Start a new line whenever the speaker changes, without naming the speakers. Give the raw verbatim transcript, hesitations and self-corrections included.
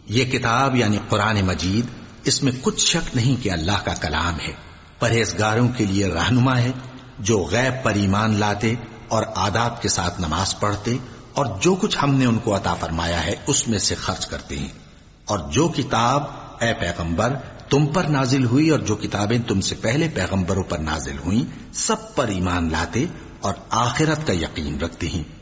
ये किताब यानी कुरान मजीद, इसमें कुछ शक नहीं कि अल्लाह का कलाम है। परहेजगारों के लिए रहनुमा है, जो गैब पर ईमान लाते और आदाब के साथ नमाज पढ़ते और जो कुछ हमने उनको अता फरमाया है उसमें से खर्च करते हैं। और जो किताब ए पैगंबर तुम पर नाजिल हुई और जो किताबें तुमसे पहले पैगंबरों पर नाजिल हुई, सब पर ईमान लाते और आखिरत का यकीन रखते हैं।